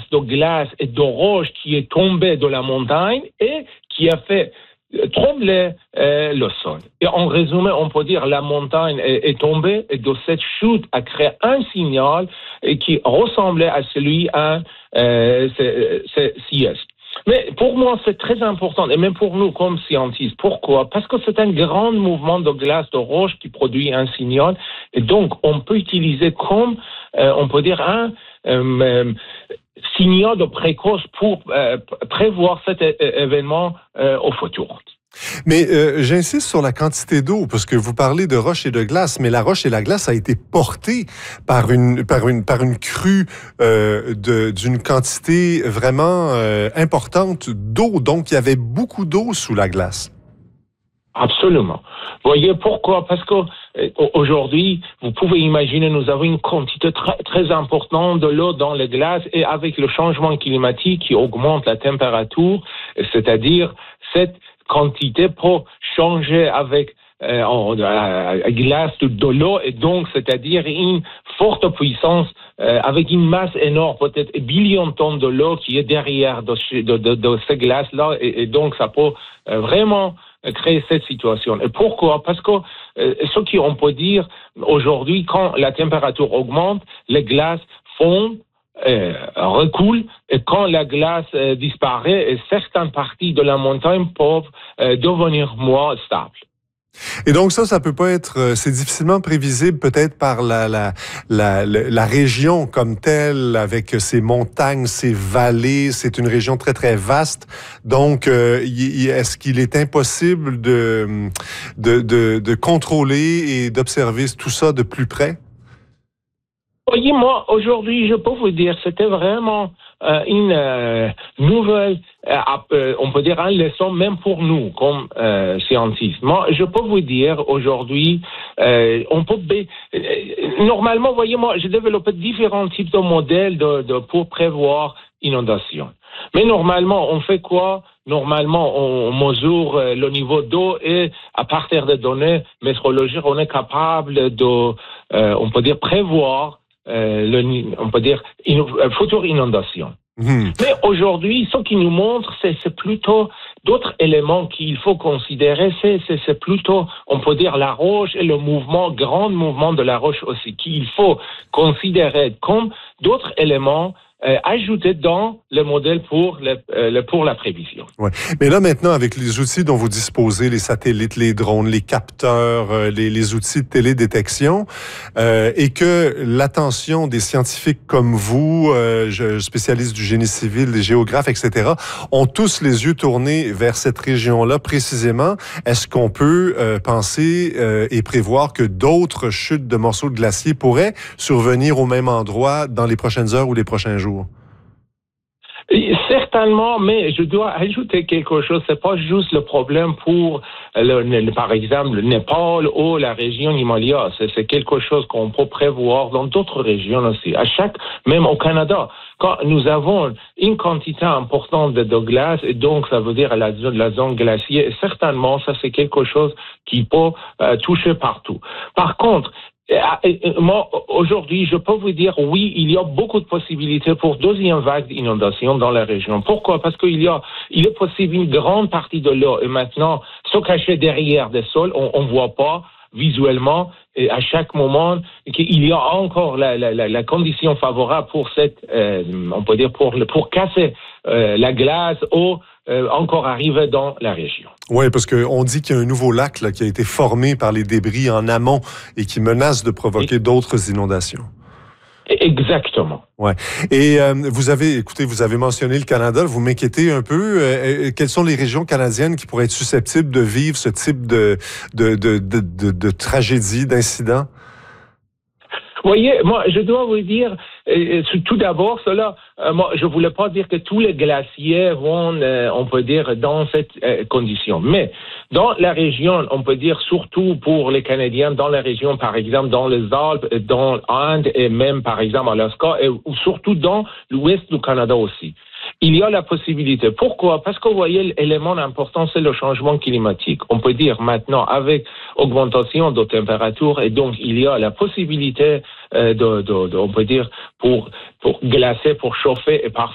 de glace et de roche qui est tombée de la montagne et qui a fait trembler le sol. Et en résumé, on peut dire la montagne est tombée et de cette chute a créé un signal qui ressemblait à celui à CS. Mais pour moi, c'est très important, et même pour nous comme scientifiques. Pourquoi? Parce que c'est un grand mouvement de glace, de roche qui produit un signal, et donc on peut utiliser comme, on peut dire, un signal de précoce pour prévoir cet événement au futur. Mais j'insiste sur la quantité d'eau, parce que vous parlez de roche et de glace, mais la roche et la glace a été portée par une crue d'une quantité vraiment importante d'eau. Donc, il y avait beaucoup d'eau sous la glace. Absolument. Voyez pourquoi? Parce que aujourd'hui, vous pouvez imaginer, nous avons une quantité très, très importante de l'eau dans les glaces, et avec le changement climatique qui augmente la température, c'est-à-dire cette quantité peut changer avec la glace de l'eau, et donc c'est-à-dire une forte puissance avec une masse énorme, peut-être un billion de tonnes de l'eau qui est derrière de ces glaces-là, et donc ça peut vraiment créer cette situation. Et pourquoi? Parce que ce qu'on peut dire aujourd'hui, quand la température augmente, les glaces fondent, recoule, et quand la glace disparaît, certaines parties de la montagne peuvent devenir moins stables. Et donc ça peut pas être, c'est difficilement prévisible peut-être par la région comme telle, avec ses montagnes, ses vallées. C'est une région très très vaste. Donc, est-ce qu'il est impossible de contrôler et d'observer tout ça de plus près? Voyez, moi, aujourd'hui, je peux vous dire, c'était vraiment une nouvelle, on peut dire, une leçon même pour nous, comme scientifiques. Moi, je peux vous dire, aujourd'hui, on peut... normalement, voyez, moi, j'ai développé différents types de modèles pour prévoir inondation. Mais normalement, on fait quoi? Normalement, on mesure le niveau d'eau, et à partir des données météorologiques, on est capable de, on peut dire, prévoir on peut dire, future inondation. Mais aujourd'hui, ce qui nous montre, c'est plutôt d'autres éléments qu'il faut considérer. C'est plutôt, on peut dire, la roche et le grand mouvement de la roche aussi, qu'il faut considérer comme d'autres éléments ajoutés dans le modèle pour la prévision. Ouais. Mais là, maintenant, avec les outils dont vous disposez, les satellites, les drones, les capteurs, les outils de télédétection, et que l'attention des scientifiques comme vous, spécialistes du génie civil, des géographes, etc., ont tous les yeux tournés vers cette région-là précisément, est-ce qu'on peut penser et prévoir que d'autres chutes de morceaux de glacier pourraient survenir au même endroit dans les prochaines heures ou les prochains jours? Certainement, mais je dois ajouter quelque chose. C'est pas juste le problème pour, par exemple, le Népal ou la région Himalaya. C'est quelque chose qu'on peut prévoir dans d'autres régions aussi. Même au Canada, quand nous avons une quantité importante de glace, et donc ça veut dire la zone glaciaire, certainement, ça c'est quelque chose qui peut toucher partout. Par contre, moi, aujourd'hui, je peux vous dire, oui, il y a beaucoup de possibilités pour deuxième vague d'inondation dans la région. Pourquoi? Parce qu'il est possible une grande partie de l'eau, et maintenant, se cacher derrière des sols, on voit pas visuellement, et à chaque moment, qu'il y a encore la condition favorable pour on peut dire, pour casser la glace ou encore arriver dans la région. Oui, parce qu'on dit qu'il y a un nouveau lac là, qui a été formé par les débris en amont et qui menace de provoquer d'autres inondations. Exactement. Ouais. Et vous avez mentionné le Canada. Vous m'inquiétez un peu. Quelles sont les régions canadiennes qui pourraient être susceptibles de vivre ce type de tragédie, d'incident? Voyez, moi, je dois vous dire, tout d'abord, moi, je voulais pas dire que tous les glaciers vont, on peut dire, dans cette condition. Mais dans la région, on peut dire, surtout pour les Canadiens, dans la région, par exemple, dans les Alpes, dans l'Inde et même, par exemple, Alaska, ou surtout dans l'ouest du Canada aussi. Il y a la possibilité. Pourquoi? Parce que vous voyez, l'élément important, c'est le changement climatique. On peut dire maintenant, avec augmentation de température, et donc il y a la possibilité on peut dire, pour glacer, pour chauffer, et parfois